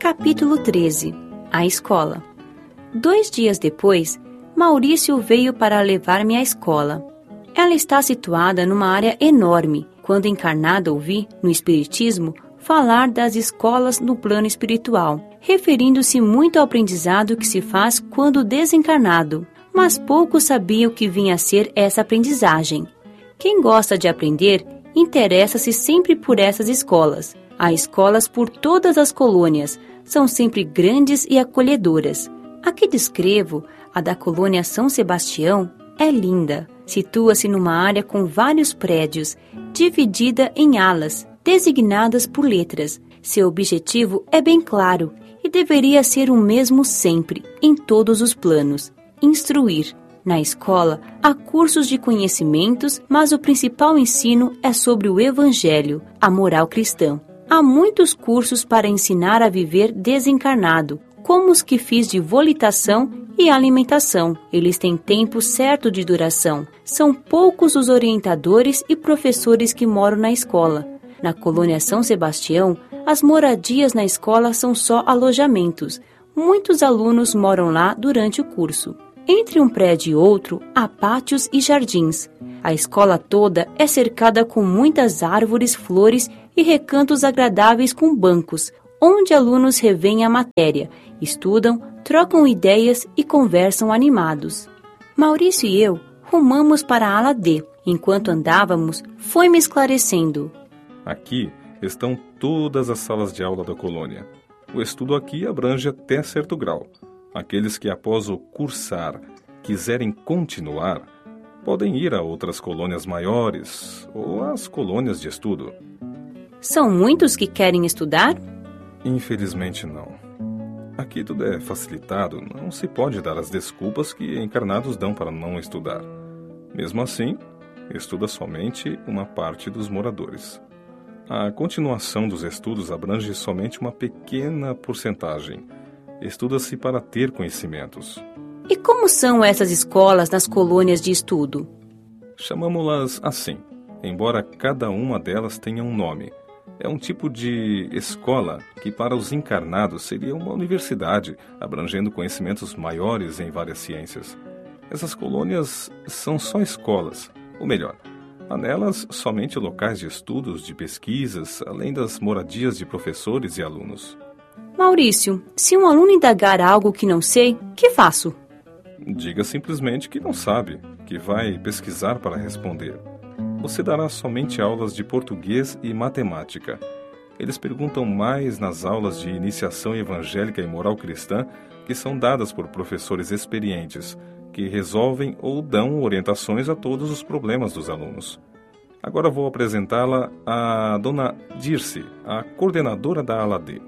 Capítulo 13. A escola. 2 dias depois, Maurício veio para levar-me à escola. Ela está situada numa área enorme. Quando encarnado ouvi, no Espiritismo, falar das escolas no plano espiritual, referindo-se muito ao aprendizado que se faz quando desencarnado, mas pouco sabia o que vinha a ser essa aprendizagem. Quem gosta de aprender, interessa-se sempre por essas escolas. Há escolas por todas as colônias, são sempre grandes e acolhedoras. A que descrevo, a da colônia São Sebastião, é linda. Situa-se numa área com vários prédios, dividida em alas, designadas por letras. Seu objetivo é bem claro e deveria ser o mesmo sempre, em todos os planos: instruir. Na escola, há cursos de conhecimentos, mas o principal ensino é sobre o Evangelho, a moral cristã. Há muitos cursos para ensinar a viver desencarnado, como os que fiz de volitação e alimentação. Eles têm tempo certo de duração. São poucos os orientadores e professores que moram na escola. Na colônia São Sebastião, as moradias na escola são só alojamentos. Muitos alunos moram lá durante o curso. Entre um prédio e outro, há pátios e jardins. A escola toda é cercada com muitas árvores, flores e recantos agradáveis com bancos, onde alunos revêem a matéria, estudam, trocam ideias e conversam animados. Maurício e eu rumamos para a ala D. Enquanto andávamos, foi-me esclarecendo. Aqui estão todas as salas de aula da colônia. O estudo aqui abrange até certo grau. Aqueles que após o cursar quiserem continuar, podem ir a outras colônias maiores ou às colônias de estudo. São muitos que querem estudar? Infelizmente não. Aqui tudo é facilitado, não se pode dar as desculpas que encarnados dão para não estudar. Mesmo assim, estuda somente uma parte dos moradores. A continuação dos estudos abrange somente uma pequena porcentagem. Estuda-se para ter conhecimentos. E como são essas escolas nas colônias de estudo? Chamamos-las assim, embora cada uma delas tenha um nome. É um tipo de escola que para os encarnados seria uma universidade, abrangendo conhecimentos maiores em várias ciências. Essas colônias são só escolas, ou melhor, há nelas somente locais de estudos, de pesquisas, além das moradias de professores e alunos. Maurício, se um aluno indagar algo que não sei, que faço? Diga simplesmente que não sabe, que vai pesquisar para responder. Você dará somente aulas de português e matemática. Eles perguntam mais nas aulas de iniciação evangélica e moral cristã, que são dadas por professores experientes, que resolvem ou dão orientações a todos os problemas dos alunos. Agora vou apresentá-la à dona Dirce, a coordenadora da ala D.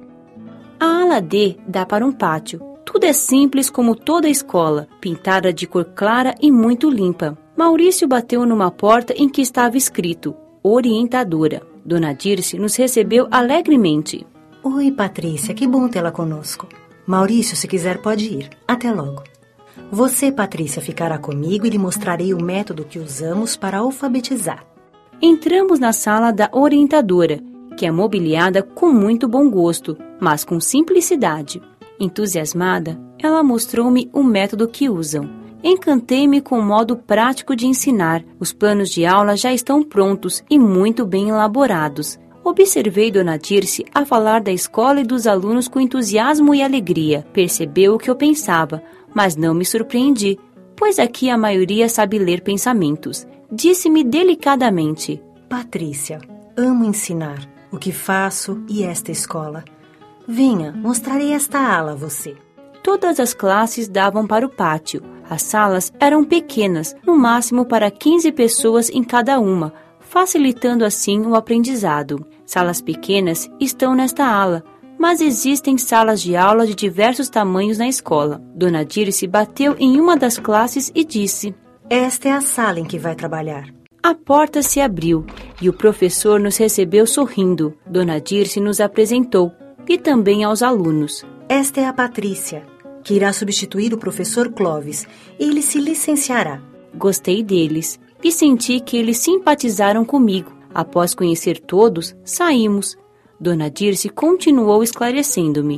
A ala D dá para um pátio. Tudo é simples como toda a escola, pintada de cor clara e muito limpa. Maurício bateu numa porta em que estava escrito orientadora. Dona Dirce nos recebeu alegremente. Oi, Patrícia, que bom tê-la conosco. Maurício, se quiser, pode ir. Até logo. Você, Patrícia, ficará comigo e lhe mostrarei o método que usamos para alfabetizar. Entramos na sala da orientadora, que é mobiliada com muito bom gosto, mas com simplicidade. Entusiasmada, ela mostrou-me o método que usam. Encantei-me com o modo prático de ensinar. Os planos de aula já estão prontos e muito bem elaborados. Observei Dona Dirce a falar da escola e dos alunos com entusiasmo e alegria. Percebeu o que eu pensava, mas não me surpreendi, pois aqui a maioria sabe ler pensamentos. Disse-me delicadamente: Patrícia, amo ensinar o que faço e esta escola. Venha, mostrarei esta ala a você. Todas as classes davam para o pátio. As salas eram pequenas, no máximo para 15 pessoas em cada uma, facilitando assim o aprendizado. Salas pequenas estão nesta ala, mas existem salas de aula de diversos tamanhos na escola. Dona Dirce bateu em uma das classes e disse: Esta é a sala em que vai trabalhar. A porta se abriu e o professor nos recebeu sorrindo. Dona Dirce nos apresentou, e também aos alunos. Esta é a Patrícia, que irá substituir o professor Clóvis. Ele se licenciará. Gostei deles e senti que eles simpatizaram comigo. Após conhecer todos, saímos. Dona Dirce continuou esclarecendo-me.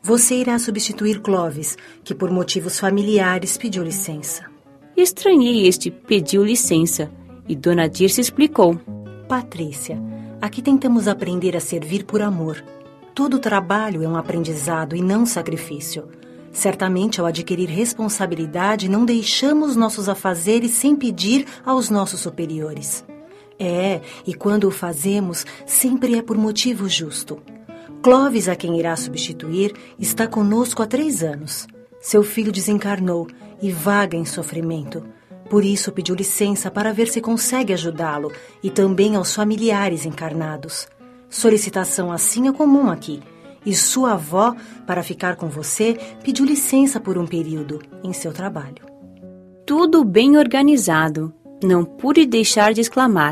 Você irá substituir Clovis, que por motivos familiares pediu licença. Estranhei este pediu licença, e Dona Dirce explicou. Patrícia, aqui tentamos aprender a servir por amor. Todo trabalho é um aprendizado e não sacrifício. Certamente, ao adquirir responsabilidade, não deixamos nossos afazeres sem pedir aos nossos superiores. E quando o fazemos, sempre é por motivo justo. Clovis, a quem irá substituir, está conosco há 3 anos. Seu filho desencarnou e vaga em sofrimento. Por isso pediu licença para ver se consegue ajudá-lo e também aos familiares encarnados. Solicitação assim é comum aqui. E sua avó, para ficar com você, pediu licença por um período em seu trabalho. Tudo bem organizado. Não pude deixar de exclamar.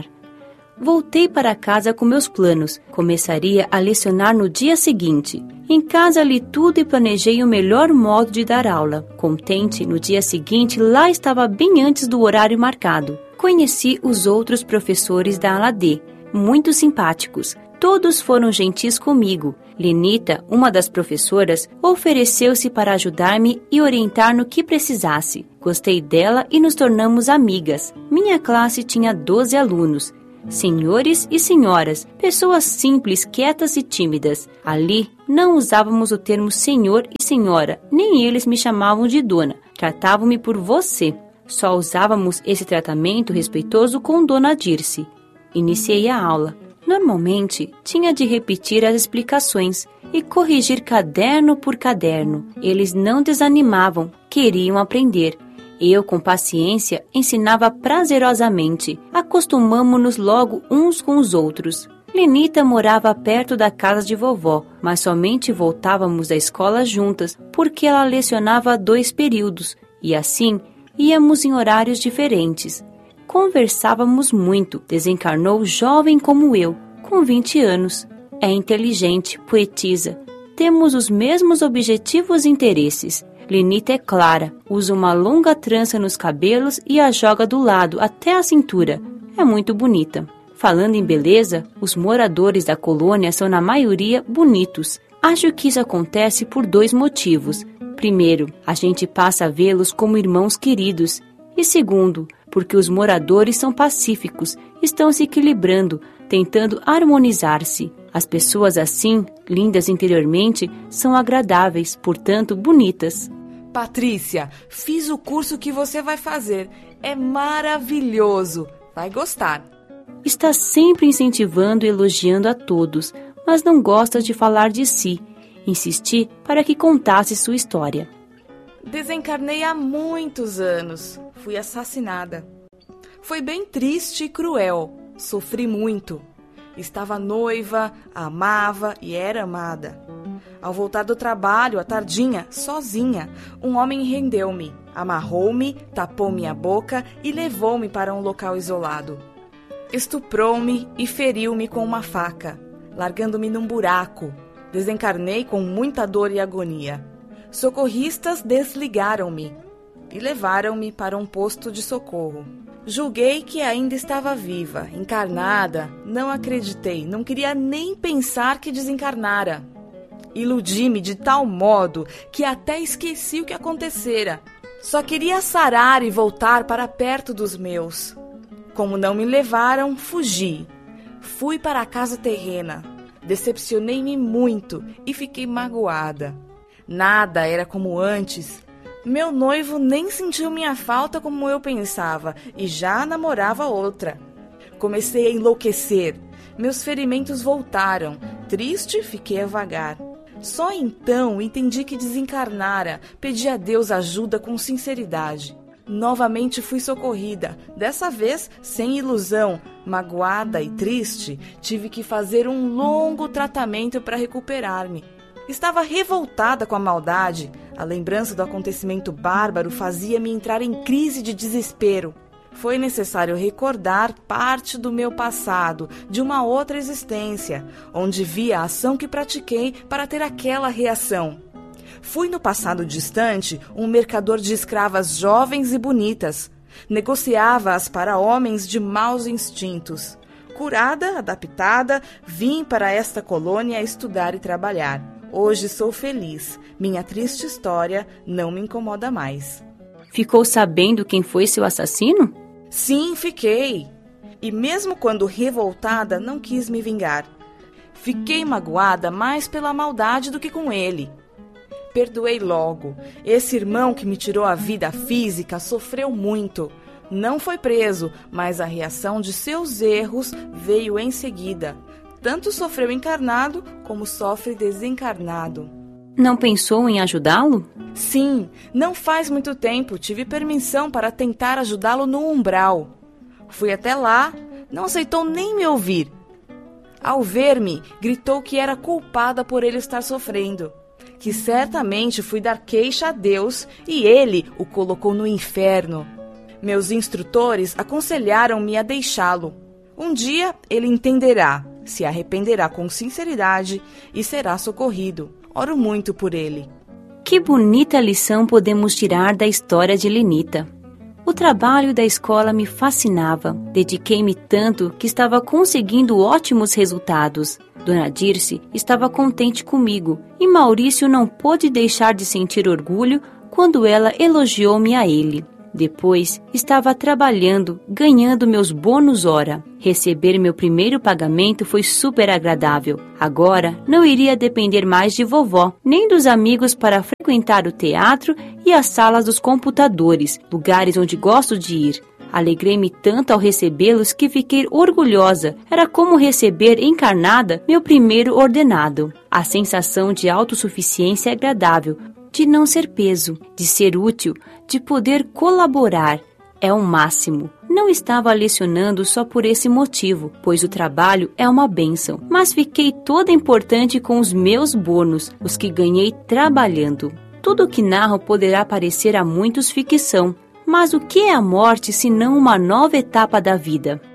Voltei para casa com meus planos. Começaria a lecionar no dia seguinte. Em casa li tudo e planejei o melhor modo de dar aula. Contente, no dia seguinte, lá estava bem antes do horário marcado. Conheci os outros professores da ala D, muito simpáticos. Todos foram gentis comigo. Lenita, uma das professoras, ofereceu-se para ajudar-me e orientar no que precisasse. Gostei dela e nos tornamos amigas. Minha classe tinha 12 alunos. Senhores e senhoras, pessoas simples, quietas e tímidas. Ali, não usávamos o termo senhor e senhora, nem eles me chamavam de dona. Tratavam-me por você. Só usávamos esse tratamento respeitoso com Dona Dirce. Iniciei a aula. Normalmente, tinha de repetir as explicações e corrigir caderno por caderno. Eles não desanimavam, queriam aprender. Eu, com paciência, ensinava prazerosamente. Acostumamo-nos logo uns com os outros. Lenita morava perto da casa de vovó, mas somente voltávamos da escola juntas, porque ela lecionava 2 períodos, e assim íamos em horários diferentes. Conversávamos muito. Desencarnou jovem como eu, com 20 anos. É inteligente, poetisa. Temos os mesmos objetivos e interesses. Lenita é clara, usa uma longa trança nos cabelos e a joga do lado até a cintura. É muito bonita. Falando em beleza, os moradores da colônia são na maioria bonitos. Acho que isso acontece por 2 motivos. Primeiro, a gente passa a vê-los como irmãos queridos. E segundo, porque os moradores são pacíficos, estão se equilibrando, tentando harmonizar-se. As pessoas assim, lindas interiormente, são agradáveis, portanto bonitas. Patrícia, fiz o curso que você vai fazer. É maravilhoso. Vai gostar. Está sempre incentivando e elogiando a todos, mas não gosta de falar de si. Insisti para que contasse sua história. Desencarnei há muitos anos. Fui assassinada. Foi bem triste e cruel. Sofri muito. Estava noiva, amava e era amada. Ao voltar do trabalho, à tardinha, sozinha, um homem rendeu-me, amarrou-me, tapou minha boca e levou-me para um local isolado. Estuprou-me e feriu-me com uma faca, largando-me num buraco. Desencarnei com muita dor e agonia. Socorristas desligaram-me e levaram-me para um posto de socorro. Julguei que ainda estava viva, encarnada. Não acreditei, não queria nem pensar que desencarnara. Iludi-me de tal modo que até esqueci o que acontecera. Só queria sarar e voltar para perto dos meus. Como não me levaram, fugi. Fui para a casa terrena. Decepcionei-me muito e fiquei magoada. Nada era como antes. Meu noivo nem sentiu minha falta como eu pensava e já namorava outra. Comecei a enlouquecer. Meus ferimentos voltaram. Triste, fiquei a vagar. Só então entendi que desencarnara. Pedi a Deus ajuda com sinceridade. Novamente fui socorrida. Dessa vez, sem ilusão, magoada e triste, tive que fazer um longo tratamento para recuperar-me. Estava revoltada com a maldade. A lembrança do acontecimento bárbaro fazia-me entrar em crise de desespero. Foi necessário recordar parte do meu passado, de uma outra existência, onde vi a ação que pratiquei para ter aquela reação. Fui no passado distante um mercador de escravas jovens e bonitas. Negociava-as para homens de maus instintos. Curada, adaptada, vim para esta colônia estudar e trabalhar. Hoje sou feliz. Minha triste história não me incomoda mais. Ficou sabendo quem foi seu assassino? Sim, fiquei. E mesmo quando revoltada, não quis me vingar. Fiquei magoada mais pela maldade do que com ele. Perdoei logo. Esse irmão que me tirou a vida física sofreu muito. Não foi preso, mas a reação de seus erros veio em seguida. Tanto sofreu encarnado como sofre desencarnado. Não pensou em ajudá-lo? Sim, não faz muito tempo tive permissão para tentar ajudá-lo no umbral. Fui até lá, não aceitou nem me ouvir. Ao ver-me, gritou que era culpada por ele estar sofrendo, que certamente fui dar queixa a Deus e ele o colocou no inferno. Meus instrutores aconselharam-me a deixá-lo. Um dia ele entenderá, se arrependerá com sinceridade e será socorrido. Oro muito por ele. Que bonita lição podemos tirar da história de Lenita. O trabalho da escola me fascinava. Dediquei-me tanto que estava conseguindo ótimos resultados. Dona Dirce estava contente comigo e Maurício não pôde deixar de sentir orgulho quando ela elogiou-me a ele. Depois, estava trabalhando, ganhando meus bônus hora. Receber meu primeiro pagamento foi super agradável. Agora, não iria depender mais de vovó, nem dos amigos para frequentar o teatro e as salas dos computadores, lugares onde gosto de ir. Alegrei-me tanto ao recebê-los que fiquei orgulhosa. Era como receber encarnada meu primeiro ordenado. A sensação de autossuficiência é agradável, de não ser peso, de ser útil, de poder colaborar. É o máximo. Não estava lecionando só por esse motivo, pois o trabalho é uma bênção, mas fiquei toda importante com os meus bônus, os que ganhei trabalhando. Tudo o que narro poderá parecer a muitos ficção, mas o que é a morte senão uma nova etapa da vida?